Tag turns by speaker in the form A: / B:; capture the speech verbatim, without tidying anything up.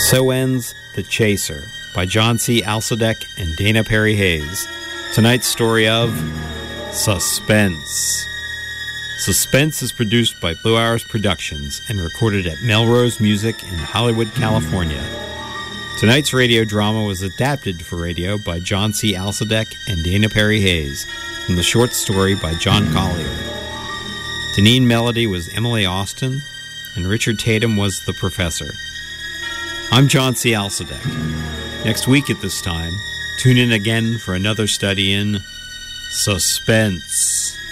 A: So ends The Chaser by John C. Alsadek and Dana Perry Hayes. Tonight's story of Suspense. Suspense is produced by Blue Hours Productions and recorded at Melrose Music in Hollywood, California. Tonight's radio drama was adapted for radio by John C. Alsadek and Dana Perry Hayes from the short story by John Collier. Deneen Melody was Emily Austin, and Richard Tatum was the professor. I'm John C. Alsadek. Next week at this time, tune in again for another study in suspense.